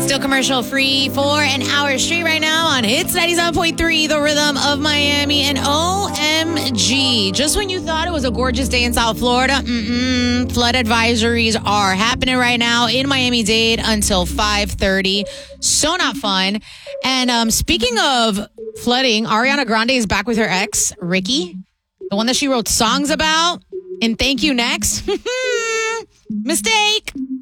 Still commercial free for an hour straight right now on Hits 97.3, the rhythm of Miami. And OMG, just when you thought it was a gorgeous day in South Florida, flood advisories are happening right now in Miami-Dade until 5:30. So not fun. And speaking of flooding, Ariana Grande is back with her ex, Ricky, the one that she wrote songs about. And Thank You Next. Mistake.